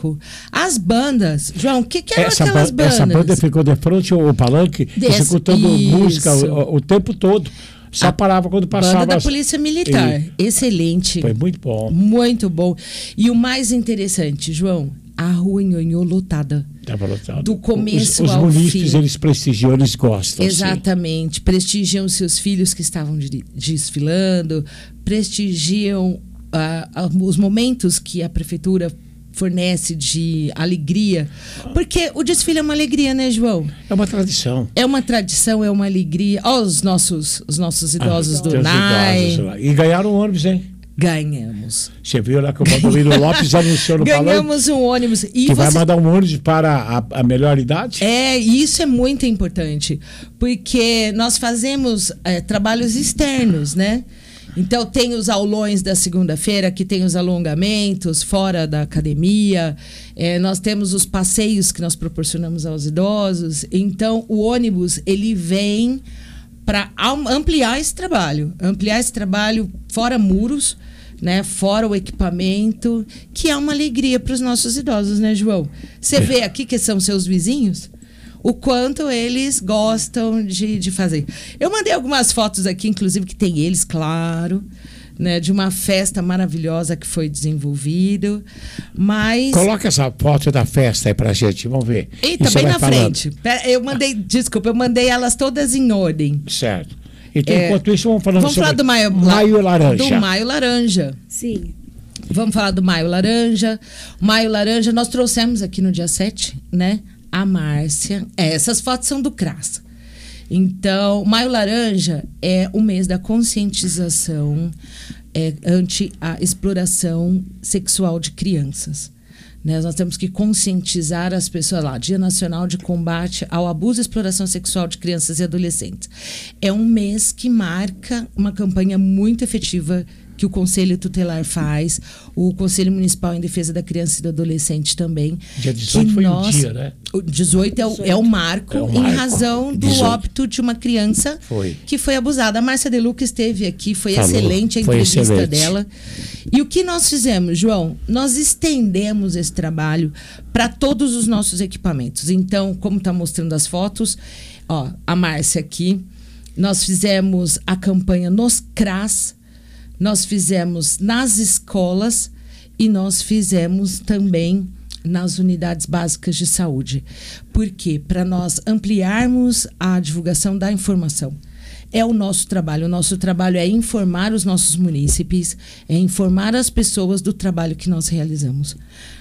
palco. As bandas, João, o que eram aquelas bandas? Essa banda ficou de frente ao palanque, escutando música o tempo todo. Só parava quando passava. Banda da Polícia Militar. Excelente. Foi muito bom. Muito bom. E o mais interessante, João, a Rua Nhonhô lotada. Estava lotado. Do começo os ao munícipes, fim. eles prestigiam, eles gostam. Exatamente. Sim. Prestigiam seus filhos que estavam desfilando, prestigiam os momentos que a prefeitura fornece de alegria. Porque o desfile é uma alegria, né, João? É uma tradição. É uma tradição, é uma alegria. Ó, os nossos idosos do NAI. E ganharam um ônibus, hein? Ganhamos. Você viu lá que o Valdomiro Lopes anunciou no palanque? Ganhamos um ônibus. Que vai mandar um ônibus para a melhor idade? E isso é muito importante. Porque nós fazemos trabalhos externos, né? Então, tem os aulões da segunda-feira, que tem os alongamentos fora da academia. Nós temos os passeios que nós proporcionamos aos idosos. Então, o ônibus, ele vem para ampliar esse trabalho. Ampliar esse trabalho fora muros, né? Fora o equipamento, que é uma alegria para os nossos idosos, né, João? Você vê aqui que são seus vizinhos? O quanto eles gostam de fazer. Eu mandei algumas fotos aqui, inclusive, que tem eles, claro, né, de uma festa maravilhosa que foi desenvolvida, mas... Coloca essa foto da festa aí pra gente, vamos ver. Eita, bem na frente. Eu mandei elas todas em ordem. Certo. Então, enquanto isso, vamos falar do Maio Laranja. Do Maio Laranja. Sim. Vamos falar do Maio Laranja. Maio Laranja, nós trouxemos aqui no dia 7, né? A Márcia. Essas fotos são do CRAS. Então, Maio Laranja é o mês da conscientização ante a exploração sexual de crianças. Né? Nós temos que conscientizar as pessoas lá. Dia Nacional de Combate ao Abuso e Exploração Sexual de Crianças e Adolescentes. É um mês que marca uma campanha muito efetiva que o Conselho Tutelar faz, o Conselho Municipal em Defesa da Criança e do Adolescente também. Dia 18 foi um dia, né? O 18 é o marco em razão do óbito de uma criança que foi abusada. A Márcia Deluca esteve aqui, foi excelente a entrevista dela. E o que nós fizemos, João? Nós estendemos esse trabalho para todos os nossos equipamentos. Então, como está mostrando as fotos, ó, a Márcia aqui, nós fizemos a campanha nos CRAS, nós fizemos nas escolas e nós fizemos também nas unidades básicas de saúde. Por quê? Para nós ampliarmos a divulgação da informação. É o nosso trabalho. O nosso trabalho é informar os nossos munícipes, é informar as pessoas do trabalho que nós realizamos.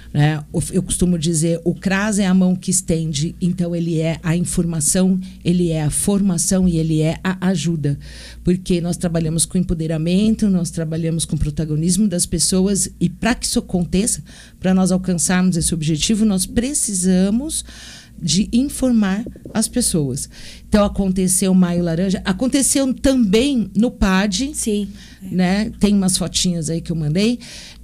Eu costumo dizer, o CRAS é a mão que estende, então ele é a informação, ele é a formação e ele é a ajuda. Porque nós trabalhamos com empoderamento, nós trabalhamos com protagonismo das pessoas e para que isso aconteça, para nós alcançarmos esse objetivo, nós precisamos de informar as pessoas. Então, aconteceu o Maio Laranja. Aconteceu também no PAD. Sim. Né? Tem umas fotinhas aí que eu mandei.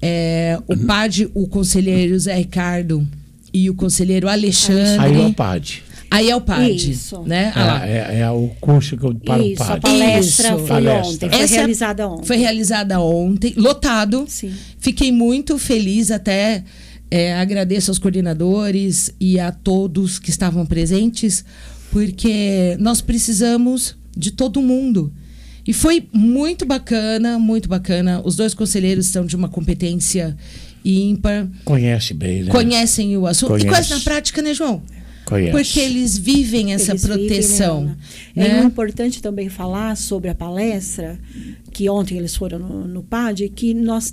O PAD, o conselheiro Zé Ricardo e o conselheiro Alexandre. Aí é o PAD. Aí é o PAD. Isso. Né? É o curso para o PAD. A palestra foi ontem. Foi realizada ontem. Foi realizada ontem. Lotado. Sim. Fiquei muito feliz até... agradeço aos coordenadores e a todos que estavam presentes, porque nós precisamos de todo mundo. E foi muito bacana, muito bacana. Os dois conselheiros são de uma competência ímpar. Conhece bem, né? Conhecem o assunto. E quase na prática, né, João? Conhece. Porque eles vivem essa proteção. É importante também falar sobre a palestra, que ontem eles foram no PAD, que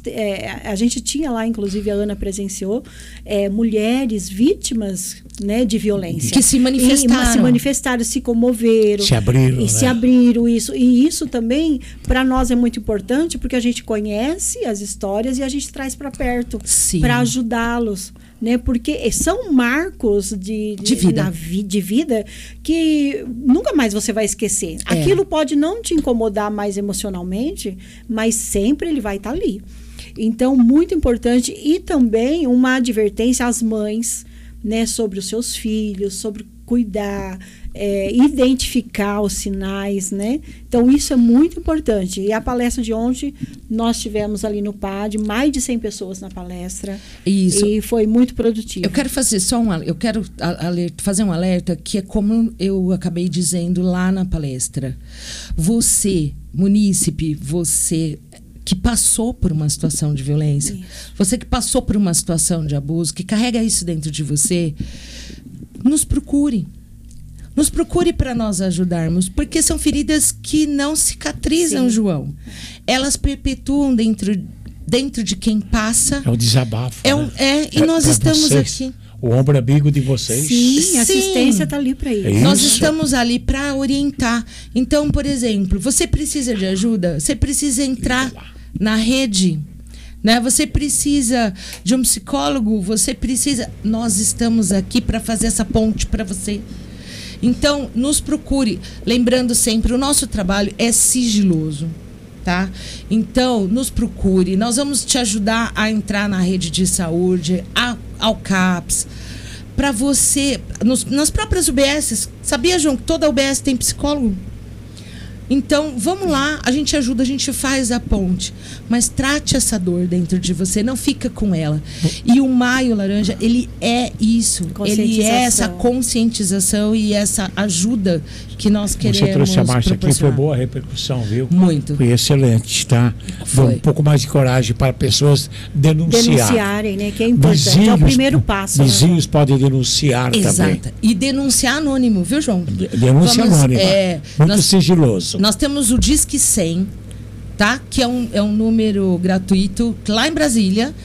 a gente tinha lá, inclusive a Ana presenciou, mulheres vítimas, né, de violência. Que se manifestaram. Se comoveram. Se abriram, né? Se abriram. E isso também, para nós, é muito importante, porque a gente conhece as histórias e a gente traz para perto, para ajudá-los. Né? Porque são marcos de vida que nunca mais você vai esquecer. Aquilo pode não te incomodar mais emocionalmente, mas sempre ele vai estar ali. Então, muito importante. E também uma advertência às mães, né, sobre os seus filhos, sobre cuidar, identificar os sinais, né? Então, isso é muito importante. E a palestra de ontem, nós tivemos ali no PAD mais de 100 pessoas na palestra. Isso. E foi muito produtivo. Eu quero fazer fazer um alerta, que é como eu acabei dizendo lá na palestra. Você, munícipe, você que passou por uma situação de violência, isso. Você que passou por uma situação de abuso, que carrega isso dentro de você, nos procure. Nos procure para nós ajudarmos, porque são feridas que não cicatrizam, sim. João. Elas perpetuam dentro de quem passa. É um desabafo. E nós estamos vocês, aqui. O ombro amigo de vocês. Sim, a assistência está ali para isso. Nós estamos ali para orientar. Então, por exemplo, você precisa de ajuda? Você precisa entrar na rede, né? Você precisa de um psicólogo? Nós estamos aqui para fazer essa ponte para você. Então, nos procure. Lembrando sempre, o nosso trabalho é sigiloso, tá? Então, nos procure. Nós vamos te ajudar a entrar na rede de saúde, ao CAPS, para você... nas próprias UBSs. Sabia, João, que toda UBS tem psicólogo? Então, vamos lá, a gente ajuda, a gente faz a ponte. Mas trate essa dor dentro de você, não fica com ela. E o Maio Laranja, ele é isso. Ele é essa conscientização e essa ajuda que nós queremos. Você trouxe a Márcia aqui, foi boa a repercussão, viu? Muito. Foi excelente, tá? Deu um pouco mais de coragem para pessoas denunciarem, né? Que é importante, vizinhos, é o primeiro passo. Vizinhos, né? Podem denunciar também. Exato. E denunciar anônimo, viu, João? Denúncia anônima. Muito sigiloso. Nós temos o Disque 100, tá? Que é um número gratuito lá em Brasília.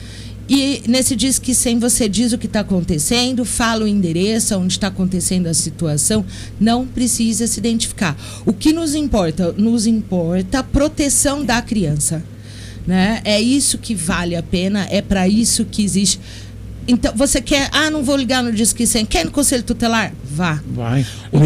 E nesse Disque 100 você diz o que está acontecendo, fala o endereço, onde está acontecendo a situação. Não precisa se identificar. O que nos importa? Nos importa a proteção da criança, né? É isso que vale a pena, é para isso que existe. Então, você quer... não vou ligar no Disque 100. Quer ir no Conselho Tutelar? Vá. Vai.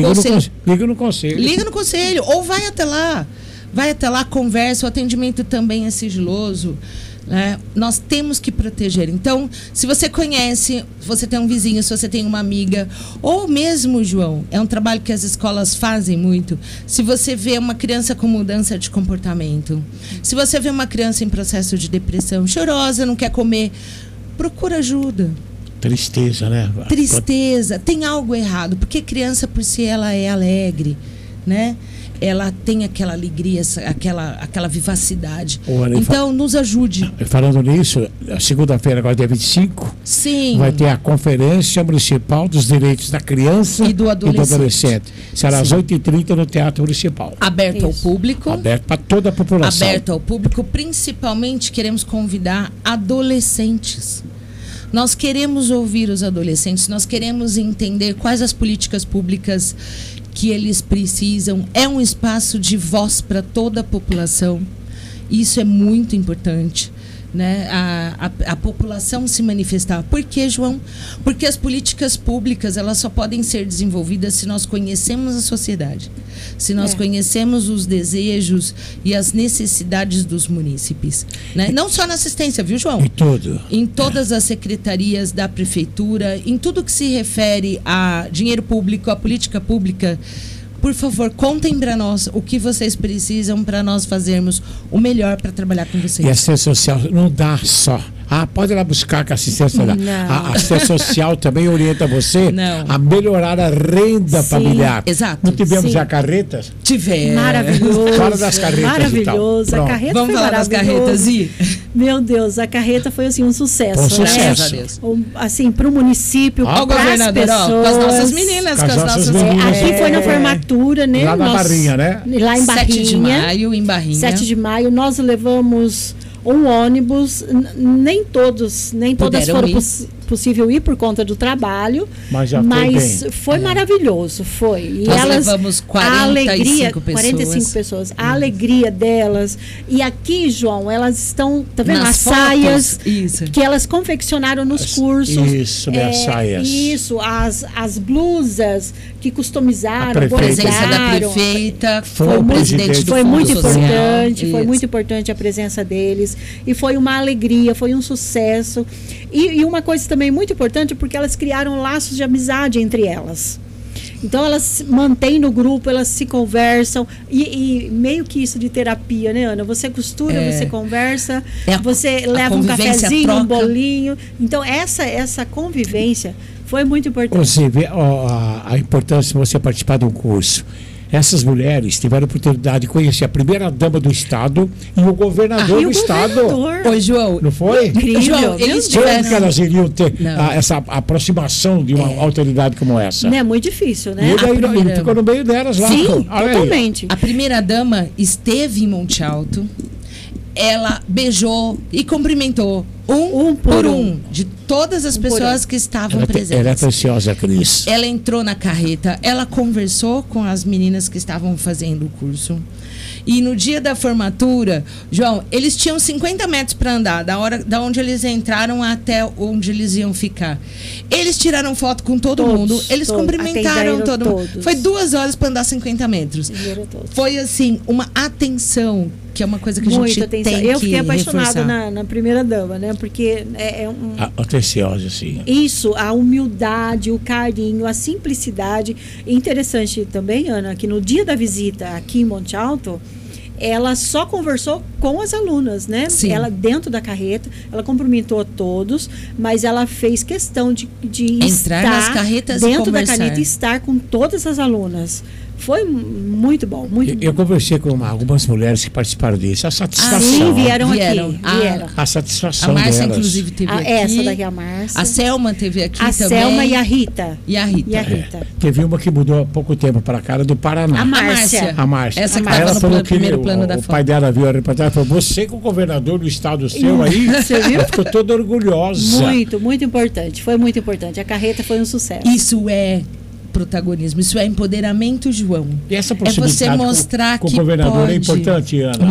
Liga no Conselho. Liga no Conselho. Ou vai até lá. Vai até lá, conversa. O atendimento também é sigiloso. Né? Nós temos que proteger. Então, se você conhece, se você tem um vizinho, se você tem uma amiga, ou mesmo, João, é um trabalho que as escolas fazem muito. Se você vê uma criança com mudança de comportamento, se você vê uma criança em processo de depressão, chorosa, não quer comer... Procura ajuda. Tristeza, né? Tristeza. Tem algo errado. Porque criança, por si, ela é alegre, né? Ela tem aquela alegria, aquela vivacidade. Então, nos ajude. Falando nisso, segunda-feira, agora dia 25, sim, vai ter a Conferência Municipal dos Direitos da Criança e do Adolescente. Será às 8h30 no Teatro Municipal. Aberto ao público. Aberto para toda a população. Aberto ao público. Principalmente queremos convidar adolescentes. Nós queremos ouvir os adolescentes, nós queremos entender quais as políticas públicas que eles precisam. É um espaço de voz para toda a população. Isso é muito importante, né? A população se manifestar. Por quê, João? Porque as políticas públicas, elas só podem ser desenvolvidas se nós conhecemos a sociedade, se nós conhecemos os desejos e as necessidades dos munícipes, né? Não só na assistência, viu, João? Em todas as secretarias da prefeitura, em tudo que se refere a dinheiro público, a política pública. Por favor, contem para nós o que vocês precisam para nós fazermos o melhor para trabalhar com vocês. E a assistência social não dá só. Pode ir lá buscar que a assistência dá. A assistência social também orienta você a melhorar a renda familiar. Exato. Não tivemos já carretas? Tivemos. Maravilhoso. Fala das carretas. Maravilhoso. A carreta Vamos foi falar das carretas, e meu Deus, a carreta foi assim um sucesso. Um sucesso. Né? Assim, para o município, para as pessoas. Com as nossas meninas, com as nossas meninas. Aqui foi na formatura, né? Lá na Barrinha, né? Lá em Barrinha. 7 de maio, em Barrinha. 7 de maio, nós levamos um ônibus, nem todas foram possível ir por conta do trabalho, mas foi maravilhoso, foi. E nós levamos 45 pessoas. A alegria delas. E aqui, João, elas estão, tá vendo? As saias que elas confeccionaram nos cursos. Isso, as saias. Isso, as blusas que customizaram, a presença da prefeita, foi o presidente do foi muito social. Importante, foi muito importante a presença deles. E foi uma alegria, foi um sucesso. E uma coisa também muito importante, porque elas criaram laços de amizade entre elas. Então elas se mantêm no grupo, elas se conversam e meio que isso de terapia, né, Ana? Você costura, você conversa, você leva um cafezinho, um bolinho. Então essa convivência foi muito importante. Você vê a importância de você participar de um curso. Essas mulheres tiveram a oportunidade de conhecer a primeira-dama do Estado e o governador do Estado. Oi, João. Não foi? Incrível. João, eles tiveram... que elas iriam ter essa aproximação de uma autoridade como essa? Não é muito difícil, né? E ele ficou no meio delas lá. Sim, totalmente. A primeira-dama esteve em Monte Alto. Ela beijou e cumprimentou um por um de todas as pessoas que estavam presentes. Ela é preciosa, Cris. Ela entrou na carreta, ela conversou com as meninas que estavam fazendo o curso. E no dia da formatura, João, eles tinham 50 metros para andar, da onde eles entraram até onde eles iam ficar. Eles tiraram foto com todo mundo, eles cumprimentaram todo mundo. Foi 2 horas para andar 50 metros. Foi assim, uma atenção, que é uma coisa que a gente tem que Eu fiquei apaixonada na primeira dama, né? Porque atenciosa, sim. Isso, a humildade, o carinho, a simplicidade. Interessante também, Ana, que no dia da visita aqui em Monte Alto, ela só conversou com as alunas, né? Sim. Ela dentro da carreta, ela cumprimentou a todos, mas ela fez questão de entrar nas carretas dentro da carreta e estar com todas as alunas. Foi muito bom, muito bom. Eu conversei com algumas mulheres que participaram disso. A satisfação. Sim, vieram aqui. Vieram. A satisfação delas. A Márcia, delas. inclusive, teve aqui. Essa daqui é a Márcia. A Selma teve aqui também. A Selma e a Rita. Teve uma que mudou há pouco tempo para cá, do Paraná. A Márcia. Essa que estava no primeiro plano da foto. O pai dela viu a reportagem e falou: você com o governador do estado seu aí, você viu? Ela ficou toda orgulhosa. Muito importante. Foi muito importante. A carreta foi um sucesso. Isso é protagonismo, isso é empoderamento, João. E essa possibilidade você mostrar com o governador pode... é importante, Ana.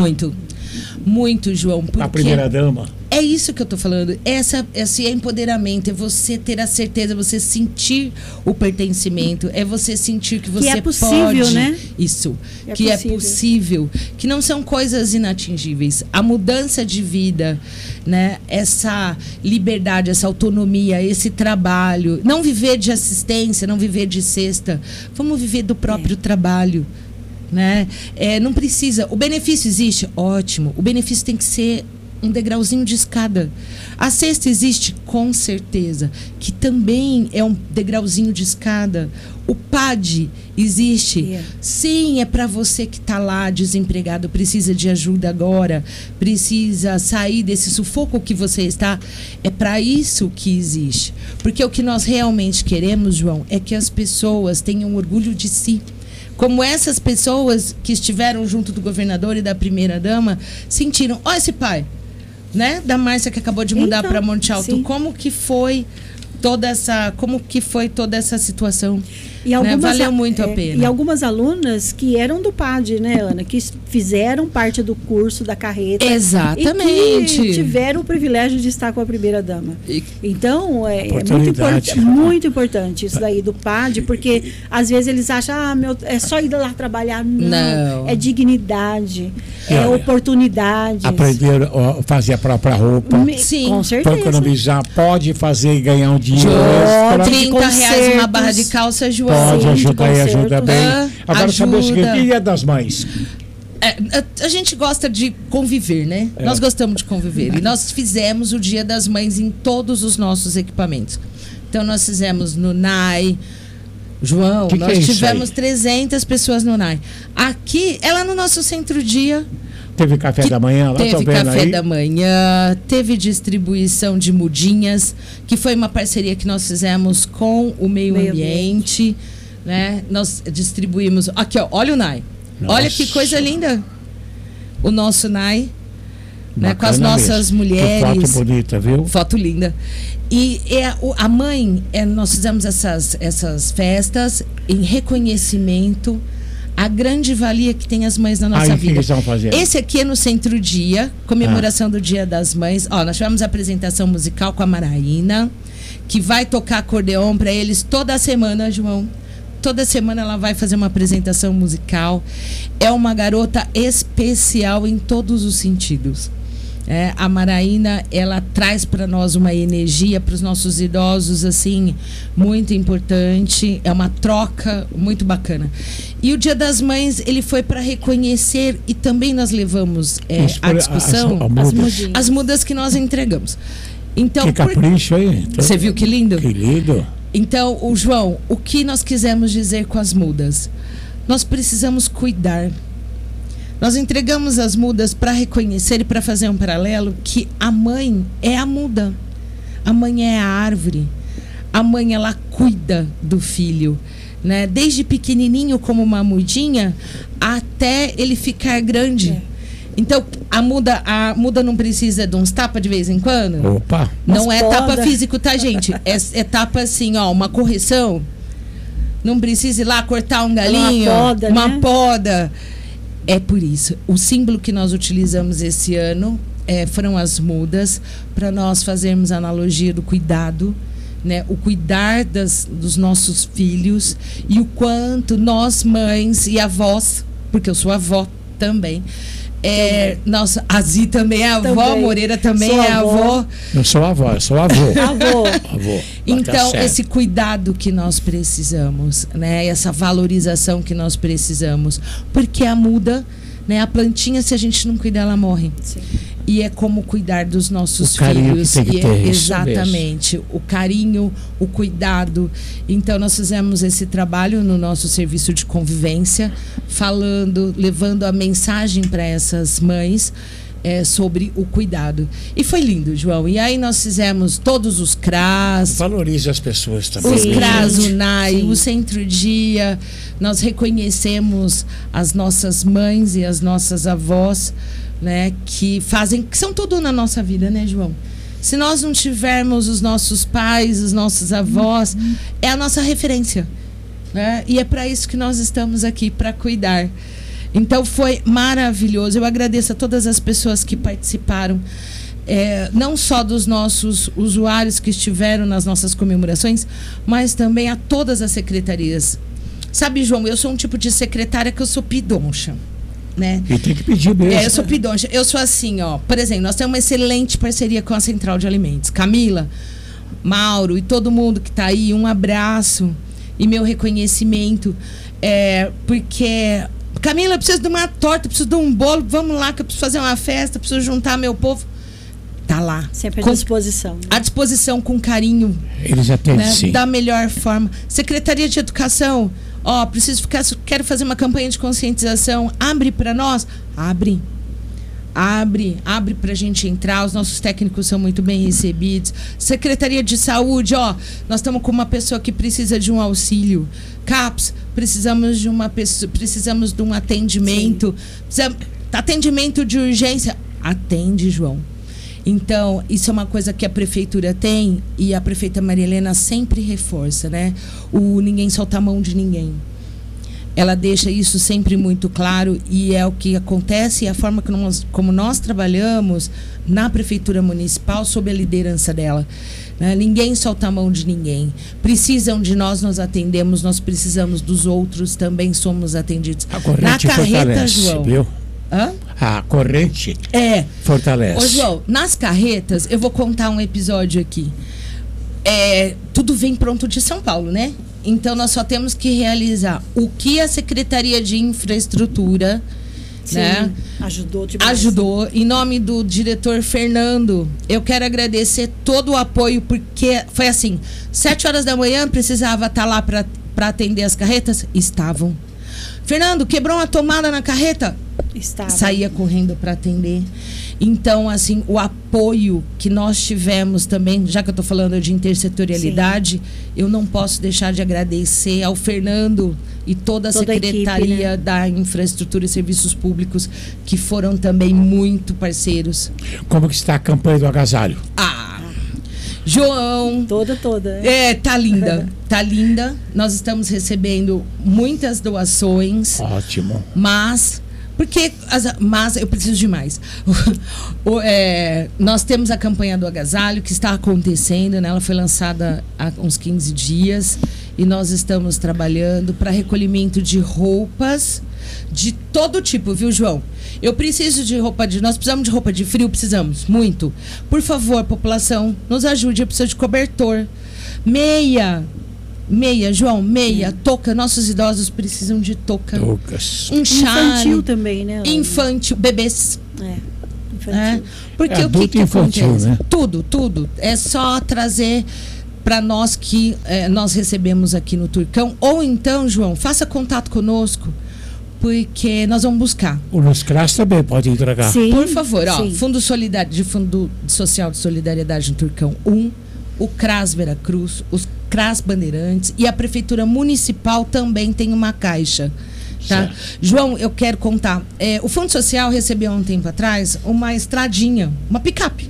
Muito, João. Porque a primeira dama. É isso que eu tô falando. Esse empoderamento, é você ter a certeza, você sentir o pertencimento, é você sentir que você é possível, pode. Né? Isso. É possível. Que não são coisas inatingíveis. A mudança de vida, né? Essa liberdade, essa autonomia, esse trabalho. Não viver de assistência, não viver de cesta. Vamos viver do próprio trabalho. Né? Não precisa. O benefício existe? Ótimo. O benefício tem que ser um degrauzinho de escada. A cesta existe? Com certeza. Que também é um degrauzinho de escada. O PAD existe? Sim, é para você que está lá desempregado, precisa de ajuda agora, precisa sair desse sufoco que você está. É para isso que existe. Porque o que nós realmente queremos, João, é que as pessoas tenham orgulho de si. Como essas pessoas que estiveram junto do governador e da primeira-dama sentiram, ó, esse pai, né, da Márcia que acabou de mudar para Monte Alto, como que foi toda essa situação? E algumas, né? Valeu muito a pena. E algumas alunas que eram do PAD, né, Ana? Que fizeram parte do curso da carreta. Exatamente. E que tiveram o privilégio de estar com a primeira-dama. Então, muito importante isso daí do PAD, porque às vezes eles acham, é só ir lá trabalhar. Não. É dignidade, é oportunidade. Aprender a fazer a própria roupa. Sim, com certeza. Para economizar, pode fazer e ganhar um dinheiro extra. R$30 uma barra de calça, João. Pode ajudar e ajuda bem. Agora, saber o seguinte, e Dia das Mães? A gente gosta de conviver, né? Nós gostamos de conviver. E nós fizemos o Dia das Mães em todos os nossos equipamentos. Então, nós fizemos no NAI. João, nós tivemos 300 pessoas no NAI. Aqui, ela no nosso centro-dia. Teve café da manhã lá, teve café da manhã, teve distribuição de mudinhas, que foi uma parceria que nós fizemos com o meio ambiente, né? Nós distribuímos, aqui ó, olha o NAI, olha que coisa linda, o nosso NAI, né? Com as nossas mulheres. Que foto bonita, viu? Foto linda. E a mãe, nós fizemos essas festas em reconhecimento a grande valia que tem as mães na nossa vida. Esse aqui é no Centro-Dia, comemoração do Dia das Mães. Ó, nós tivemos a apresentação musical com a Maraína, que vai tocar acordeon para eles toda semana, João. Toda semana ela vai fazer uma apresentação musical. É uma garota especial em todos os sentidos. A Maraína, ela traz para nós uma energia para os nossos idosos, assim, muito importante. É uma troca muito bacana. E o Dia das Mães, ele foi para reconhecer, e também nós levamos à discussão as mudas que nós entregamos. Então, que capricho aí. Você viu que lindo? Que lindo. Então, João, o que nós quisemos dizer com as mudas? Nós precisamos cuidar. Nós entregamos as mudas para reconhecer e para fazer um paralelo que a mãe é a muda. A mãe é a árvore. A mãe, ela cuida do filho, né? Desde pequenininho, como uma mudinha, até ele ficar grande. Então, a muda não precisa de uns tapas de vez em quando? Opa! Não é tapa físico, tá, gente? É tapa assim, ó, uma correção. Não precisa ir lá cortar um galinho, uma poda. É por isso. O símbolo que nós utilizamos esse ano foram as mudas, para nós fazermos a analogia do cuidado, né? O cuidar dos nossos filhos, e o quanto nós, mães e avós, porque eu sou avó também. Nossa, a Zi também é avó, Moreira também é avó. Eu sou avó, eu sou avô. Avô. Então, esse cuidado que nós precisamos, né? Essa valorização que nós precisamos. Porque a muda, né? A plantinha, se a gente não cuidar, ela morre. Sim. E é como cuidar dos nossos filhos. Que tem que ter, exatamente. O carinho, o cuidado. Então, nós fizemos esse trabalho no nosso serviço de convivência, levando a mensagem para essas mães sobre o cuidado. E foi lindo, João. E aí nós fizemos todos os CRAS. Valorize as pessoas também. Os CRAS, o NAI, o Centro-Dia. Nós reconhecemos as nossas mães e as nossas avós, né, que são tudo na nossa vida, né, João? Se nós não tivermos os nossos pais, os nossos avós, é a nossa referência, né? E é para isso que nós estamos aqui, para cuidar. Então foi maravilhoso. Eu agradeço a todas as pessoas que participaram, não só dos nossos usuários que estiveram nas nossas comemorações, mas também a todas as secretarias. Sabe, João, eu sou um tipo de secretária que eu sou pidoncha, né? E tem que pedir mesmo. Eu sou pidoncha. Eu sou assim, ó. Por exemplo, nós temos uma excelente parceria com a Central de Alimentos. Camila, Mauro e todo mundo que está aí, um abraço e meu reconhecimento. Porque, Camila, eu preciso de uma torta, preciso de um bolo, vamos lá que eu preciso fazer uma festa, preciso juntar meu povo. Tá lá. Sempre à disposição. Né? À disposição, com carinho. Eles atendem, sim. Da melhor forma. Secretaria de Educação, quero fazer uma campanha de conscientização. Abre para nós? Abre para a gente entrar. Os nossos técnicos são muito bem recebidos. Secretaria de Saúde, nós estamos com uma pessoa que precisa de um auxílio. CAPS, precisamos de um atendimento. Atendimento de urgência. Atende, João. Então, isso é uma coisa que a prefeitura tem, e a prefeita Maria Helena sempre reforça, né? O ninguém solta a mão de ninguém. Ela deixa isso sempre muito claro, e é o que acontece, e a forma como nós trabalhamos na prefeitura municipal sob a liderança dela. Né? Ninguém solta a mão de ninguém. Precisam de nós atendemos, nós precisamos dos outros, também somos atendidos. A corrente na carreta, fortalece, João. Viu? Hã? A corrente fortalece. Ô, João, nas carretas, eu vou contar um episódio aqui. Tudo vem pronto de São Paulo, né? Então, nós só temos que realizar o que a Secretaria de Infraestrutura, né, ajudou demais. Ajudou. Em nome do diretor Fernando, eu quero agradecer todo o apoio, porque foi assim, 7 horas da manhã, precisava estar lá para atender as carretas? Estavam. Fernando, quebrou uma tomada na carreta? Estava. Saía correndo para atender. Então, assim, o apoio que nós tivemos também, já que eu estou falando de intersetorialidade, eu não posso deixar de agradecer ao Fernando e toda a Secretaria, né, da Infraestrutura e Serviços Públicos, que foram também muito parceiros. Como que está a campanha do agasalho? João. Toda. Tá linda. Tá linda. Nós estamos recebendo muitas doações. Ótimo. Mas eu preciso de mais. Nós temos a campanha do agasalho que está acontecendo, né? Ela foi lançada há uns 15 dias e nós estamos trabalhando para recolhimento de roupas, de todo tipo, viu, João? Eu preciso de nós precisamos de roupa de frio, precisamos, muito. Por favor, população, nos ajude, eu preciso de cobertor. Meia, João, touca. Nossos idosos precisam de touca. Toucas. Um chale. Infantil também, né? Infantil, bebês. Infantil. Porque o que infantil, acontece? Né? Tudo. É só trazer para nós que nós recebemos aqui no Turcão. Ou então, João, faça contato conosco, porque nós vamos buscar. O NusCRAS também pode entregar. Sim, por favor, Fundo Social de Solidariedade no Turcão 1, o CRAS Veracruz, os CRAS Bandeirantes e a Prefeitura Municipal também tem uma caixa. Tá? João, eu quero contar. O Fundo Social recebeu há um tempo atrás uma estradinha, uma picape.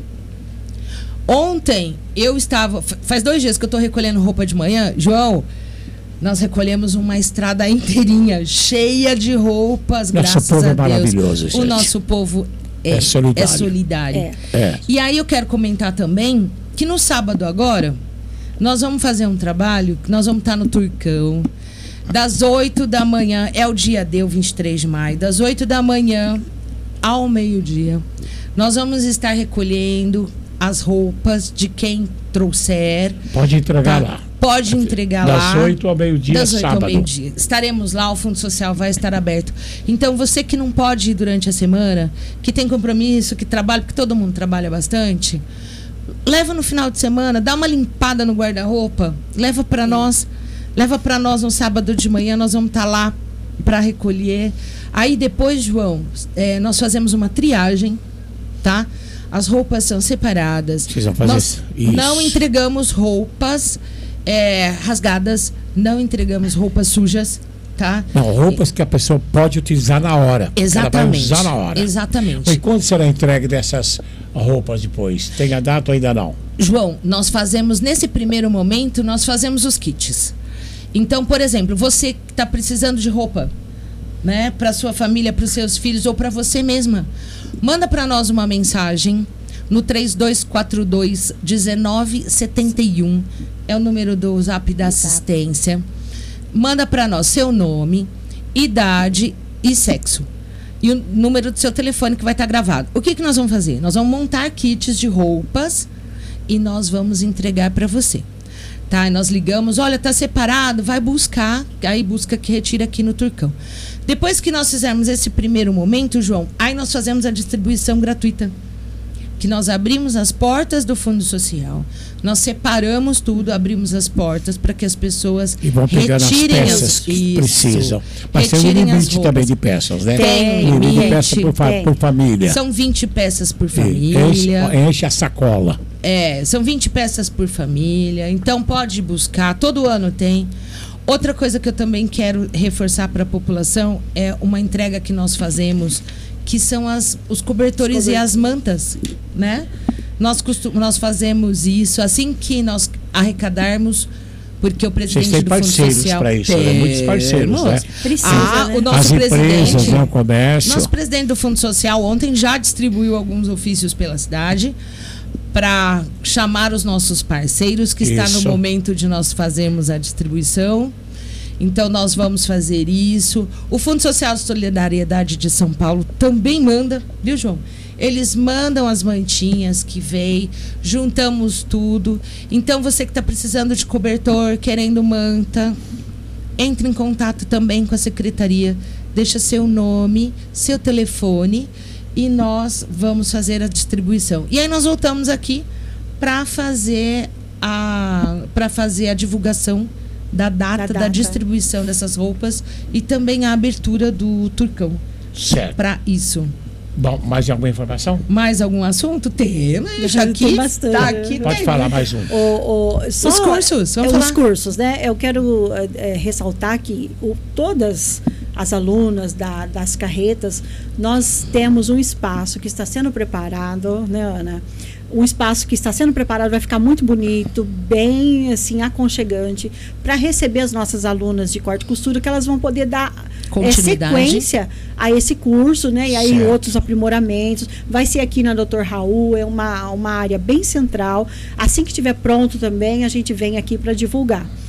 Ontem eu estava. Faz 2 dias que eu estou recolhendo roupa de manhã. João, nós recolhemos uma estrada inteirinha, cheia de roupas, graças a Deus. É maravilhoso, gente. O nosso povo é solidário. E aí eu quero comentar também que no sábado agora, nós vamos fazer um trabalho, que nós vamos estar no Turcão. Das 8 da manhã, é o dia D, o 23 de maio, das 8 da manhã ao meio-dia, nós vamos estar recolhendo as roupas de quem trouxer. Pode entregar lá. Pode entregar lá. Das 8 ao meio-dia, das 8 sábado. Ao meio-dia. Estaremos lá, o Fundo Social vai estar aberto. Então, você que não pode ir durante a semana, que tem compromisso, que trabalha, porque todo mundo trabalha bastante, leva no final de semana, dá uma limpada no guarda-roupa, leva para nós. Leva para nós no sábado de manhã, nós vamos estar lá para recolher. Aí depois, João, nós fazemos uma triagem, tá? As roupas são separadas. Vocês vão fazer nós isso. Não entregamos roupas rasgadas, não entregamos roupas sujas, tá? Não, roupas que a pessoa pode utilizar na hora. Exatamente. Ela vai usar na hora. Exatamente. E quando será entregue dessas roupas depois? Tem a data ou ainda não? João, nós fazemos, nesse primeiro momento, nós fazemos os kits. Então, por exemplo, você que está precisando de roupa, né, para sua família, para os seus filhos ou para você mesma, manda para nós uma mensagem no 3242-1971, é o número do Zap da assistência. Manda para nós seu nome, idade e sexo. E o número do seu telefone que vai estar gravado. O que nós vamos fazer? Nós vamos montar kits de roupas e nós vamos entregar para você. Tá, e nós ligamos, olha, tá separado, vai buscar, aí busca que retira aqui no Turcão. Depois que nós fizermos esse primeiro momento, João, aí nós fazemos a distribuição gratuita. Que nós abrimos as portas do Fundo Social, nós separamos tudo, abrimos as portas para que as pessoas retirem as peças que precisam. Mas tem um limite também de peças, né? Tem limite. De peças por família. São 20 peças por família. Enche a sacola. São 20 peças por família. Então pode buscar, todo ano tem. Outra coisa que eu também quero reforçar para a população é uma entrega que nós fazemos, que são os cobertores e as mantas, né? Nós fazemos isso assim que nós arrecadarmos, porque o presidente do Fundo Social para isso, muitos parceiros, né? Precisa, né? O nosso as empresas, né, o comércio. Nosso presidente do Fundo Social ontem já distribuiu alguns ofícios pela cidade para chamar os nossos parceiros, que está no momento de nós fazermos a distribuição. Então, nós vamos fazer isso. O Fundo Social de Solidariedade de São Paulo também manda, viu, João? Eles mandam as mantinhas que vem, juntamos tudo. Então, você que está precisando de cobertor, querendo manta, entre em contato também com a secretaria. Deixa seu nome, seu telefone e nós vamos fazer a distribuição. E aí nós voltamos aqui para fazer a divulgação da data da distribuição dessas roupas e também a abertura do Turcão. Certo. Para isso. Bom, mais alguma informação? Mais algum assunto? Tem, né? Tem bastante. Tá aqui, pode falar mais um. Os cursos, vamos falar. Os cursos, né? Eu quero ressaltar que todas as alunas das carretas, nós temos um espaço que está sendo preparado, né, Ana? Um espaço que está sendo preparado, vai ficar muito bonito, bem assim, aconchegante, para receber as nossas alunas de corte e costura, que elas vão poder dar sequência a esse curso, né? E aí outros aprimoramentos. Vai ser aqui na Dr. Raul, é uma área bem central. Assim que estiver pronto também, a gente vem aqui para divulgar.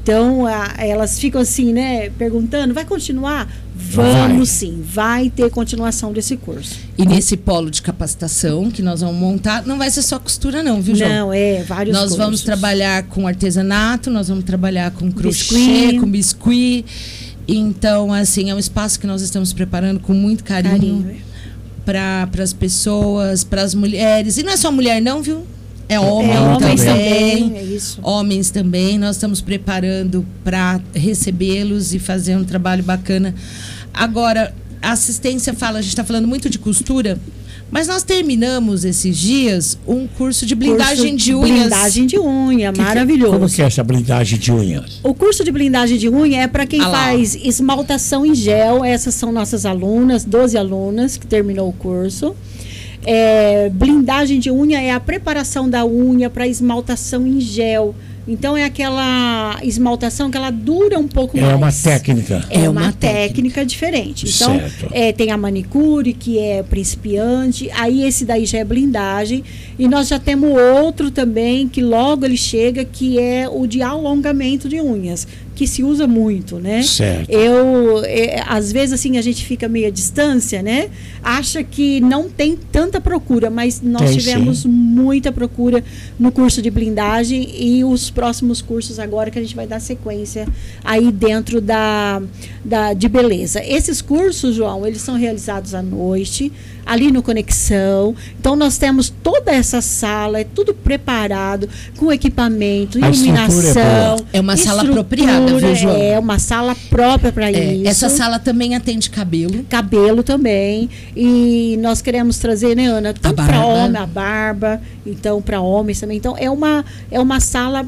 Então, elas ficam assim, né, perguntando, vai continuar? Vamos sim, vai ter continuação desse curso. E nesse polo de capacitação que nós vamos montar, não vai ser só costura não, viu, João? Não, vários Nós cursos. vamos trabalhar com artesanato, nós vamos trabalhar com crochê, com biscuit. Então, assim, é um espaço que nós estamos preparando com muito carinho. Para as pessoas, para as mulheres. E não é só mulher não, viu? É homens também. É isso. Homens também. Nós estamos preparando para recebê-los e fazer um trabalho bacana. Agora, a assistência fala, a gente está falando muito de costura, mas nós terminamos esses dias um curso de blindagem de unhas. Blindagem de unha, maravilhoso. Como que é essa blindagem de unhas? O curso de blindagem de unha é para quem faz esmaltação em gel. Essas são nossas alunas, 12 alunas que terminou o curso. Blindagem de unha é a preparação da unha para esmaltação em gel. Então, é aquela esmaltação que ela dura um pouco mais. É uma técnica. É uma técnica diferente. Então, tem a manicure, que é principiante. Aí, esse daí já é blindagem. E nós já temos outro também, que logo ele chega, que é o de alongamento de unhas, que se usa muito, né? Certo. Às vezes, assim, a gente fica meio à distância, né? Acha que não tem tanta procura, mas nós tivemos muita procura no curso de blindagem e os próximos cursos agora que a gente vai dar sequência aí dentro de beleza. Esses cursos, João, eles são realizados à noite, ali no Conexão. Então, nós temos toda essa sala, é tudo preparado, com equipamento, iluminação. É uma sala apropriada, viu, João? É uma sala própria para isso. Essa sala também atende cabelo. Cabelo também. E nós queremos trazer, né, Ana? Tanto para homem, a barba. Então, para homens também. Então, é uma sala...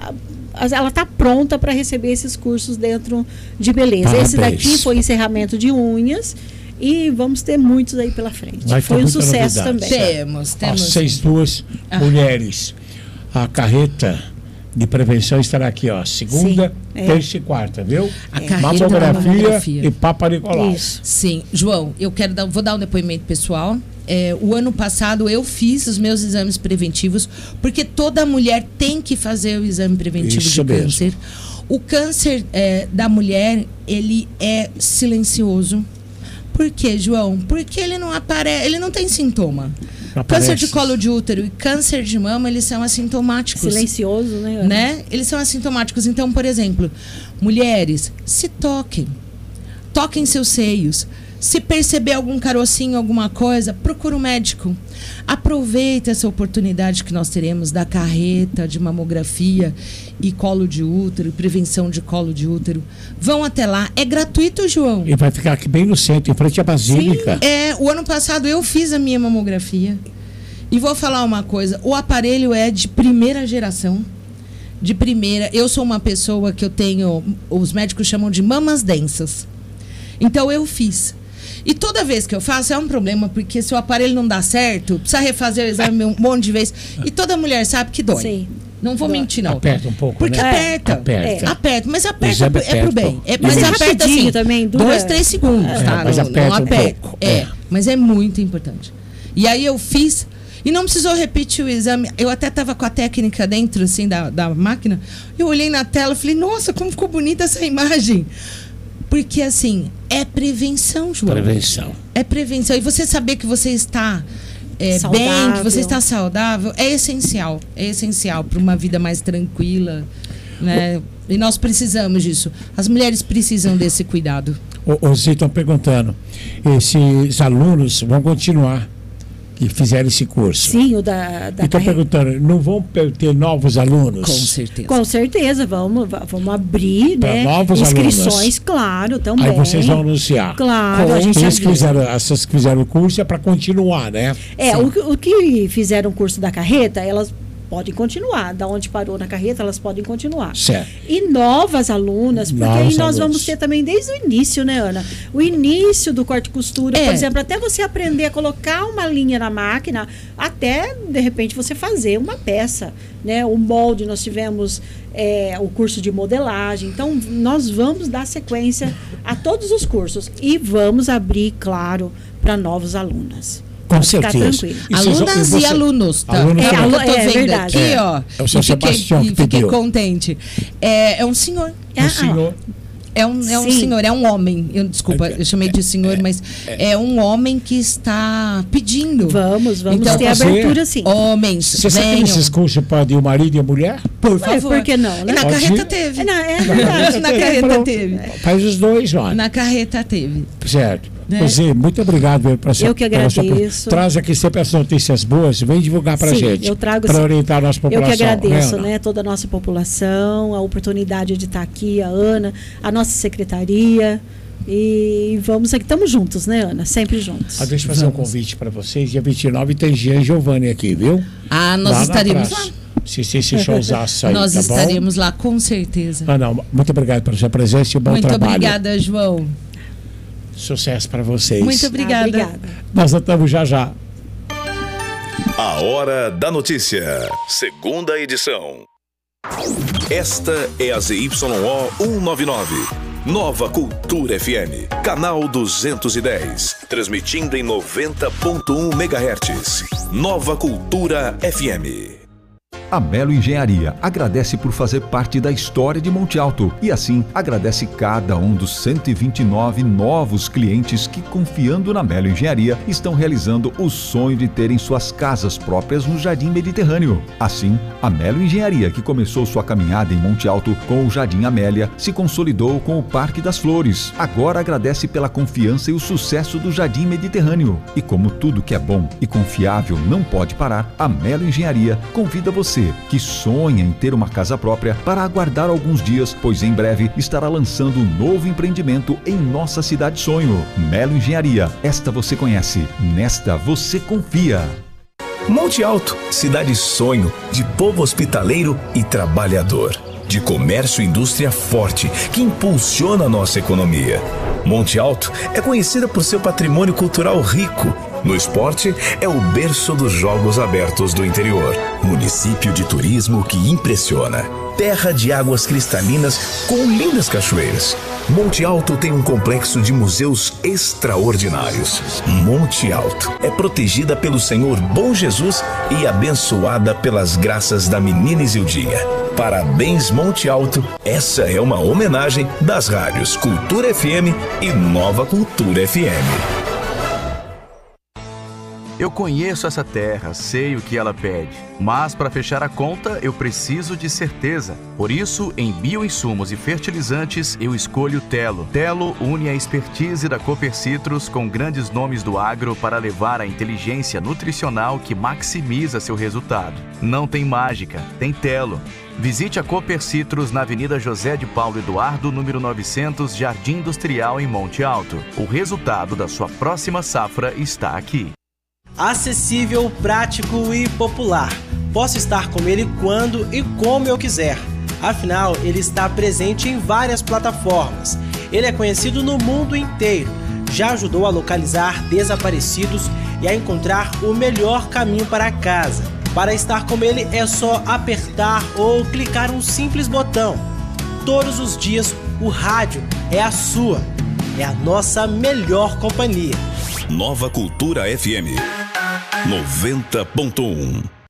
ela está pronta para receber esses cursos dentro de beleza. Parabéns. Esse daqui foi encerramento de unhas. E vamos ter muitos aí pela frente. Foi um sucesso também. Temos. Vocês duas mulheres. A carreta de prevenção estará aqui, ó. Segunda, terça e quarta, viu? A carreta mamografia e Papa Nicolau. Isso. Sim. João, vou dar um depoimento pessoal. O ano passado eu fiz os meus exames preventivos, porque toda mulher tem que fazer o exame preventivo de câncer. O câncer da mulher, ele é silencioso. Por quê, João? Porque ele não aparece, ele não tem sintoma. Câncer de colo de útero e câncer de mama, eles são assintomáticos. Silencioso, né? Eles são assintomáticos. Então, por exemplo, mulheres, se toquem. Toquem seus seios. Se perceber algum carocinho, alguma coisa, procura um médico. Aproveita essa oportunidade que nós teremos da carreta de mamografia e colo de útero, prevenção de colo de útero. Vão até lá. É gratuito, João. E vai ficar aqui bem no centro, em frente à Basílica. Sim, o ano passado eu fiz a minha mamografia. E vou falar uma coisa. O aparelho é de primeira geração. De primeira. Eu sou uma pessoa que eu tenho... Os médicos chamam de mamas densas. Então, eu fiz. E toda vez que eu faço é um problema, porque se o aparelho não dá certo, precisa refazer o exame um monte de vezes. E toda mulher sabe que dói. Sim. Não vou mentir, não. Aperta um pouco, porque né? Aperta, mas aperta pro bem. Mas aperta assim, também, 2, 3 segundos, tá? Mas aperta um pouco. Mas é muito importante. E aí eu fiz, e não precisou repetir o exame. Eu até estava com a técnica dentro, assim, da máquina. Eu olhei na tela e falei, nossa, como ficou bonita essa imagem. Porque, assim, é prevenção, João. Prevenção. É prevenção. E você saber que você está bem, que você está saudável, é essencial. É essencial para uma vida mais tranquila, né? E nós precisamos disso. As mulheres precisam desse cuidado. Os estão perguntando, esses alunos vão continuar que fizeram esse curso? Sim, o da Estou perguntando, não vão ter novos alunos? Com certeza. Com certeza, vamos abrir, para né? Novos inscrições, alunos. Claro, também. Aí vocês vão anunciar. Claro, a gente essas que fizeram o curso é para continuar, né? O que fizeram o curso da carreta, elas podem continuar. Da onde parou na carreta, elas podem continuar. Certo. E novas alunas, porque aí nós vamos ter também desde o início, né, Ana? O início do corte e costura, por exemplo, até você aprender a colocar uma linha na máquina, até, de repente, você fazer uma peça, né? O molde, nós tivemos o curso de modelagem. Então, nós vamos dar sequência a todos os cursos e vamos abrir, claro, para novos alunas. Com certeza. Alunas e alunos. Tá? Alunos eu tô vendo verdade. aqui, ó. É o seu Sebastião que fiquei pediu. contente. É um senhor. Um senhor. É um senhor, é um homem. Desculpa, eu chamei de senhor, mas é um homem que está pedindo. Vamos então, ter abertura, sim. Homens, você sabe que nesses cursos pode ir o marido e a mulher? Por favor. Por que não, né? Na carreta teve. É verdade, na carreta teve. Faz os dois, olha. Na carreta teve. Certo. José, muito obrigado pela sua. Eu que agradeço. Traz aqui sempre as notícias boas, vem divulgar para a gente. Eu trago para orientar a nossa população. Eu que agradeço, né, toda a nossa população, a oportunidade de estar aqui, a Ana, a nossa secretaria. E vamos aqui, estamos juntos, né, Ana? Sempre juntos. Deixa eu fazer um convite para vocês. Dia 29 tem Jean e Giovanni aqui, viu? Nós estaremos lá. Se showzaço aí, nós tá estaremos lá, com certeza. Muito obrigado pela sua presença e bom trabalho. Muito obrigada, João. Sucesso para vocês. Muito obrigada. Obrigada. Nós voltamos já. A Hora da Notícia, segunda edição. Esta é a ZYO 199. Nova Cultura FM, canal 210, transmitindo em 90.1 MHz. Nova Cultura FM. A Melo Engenharia agradece por fazer parte da história de Monte Alto e assim agradece cada um dos 129 novos clientes que, confiando na Melo Engenharia, estão realizando o sonho de terem suas casas próprias no Jardim Mediterrâneo. Assim, a Melo Engenharia, que começou sua caminhada em Monte Alto com o Jardim Amélia, se consolidou com o Parque das Flores. Agora agradece pela confiança e o sucesso do Jardim Mediterrâneo. E como tudo que é bom e confiável não pode parar, a Melo Engenharia convida você que sonha em ter uma casa própria para aguardar alguns dias, pois em breve estará lançando um novo empreendimento em nossa cidade sonho. Melo Engenharia, esta você conhece, nesta você confia. Monte Alto, cidade sonho, de povo hospitaleiro e trabalhador, de comércio e indústria forte, que impulsiona a nossa economia. Monte Alto é conhecida por seu patrimônio cultural rico. No esporte, é o berço dos Jogos Abertos do interior. Município de turismo que impressiona. Terra de águas cristalinas com lindas cachoeiras. Monte Alto tem um complexo de museus extraordinários. Monte Alto é protegida pelo Senhor Bom Jesus e abençoada pelas graças da menina Isildinha. Parabéns, Monte Alto. Essa é uma homenagem das rádios Cultura FM e Nova Cultura FM. Eu conheço essa terra, sei o que ela pede, mas para fechar a conta eu preciso de certeza. Por isso, em bioinsumos e fertilizantes, eu escolho Telo. Telo une a expertise da Cooper Citrus com grandes nomes do agro para levar a inteligência nutricional que maximiza seu resultado. Não tem mágica, tem Telo. Visite a Cooper Citrus na Avenida José de Paulo Eduardo, número 900, Jardim Industrial, em Monte Alto. O resultado da sua próxima safra está aqui. Acessível, prático e popular. Posso estar com ele quando e como eu quiser. Afinal, ele está presente em várias plataformas. Ele é conhecido no mundo inteiro. Já ajudou a localizar desaparecidos e a encontrar o melhor caminho para casa. Para estar com ele é só apertar ou clicar um simples botão. Todos os dias, o rádio é a sua. É a nossa melhor companhia. Nova Cultura FM 90.1.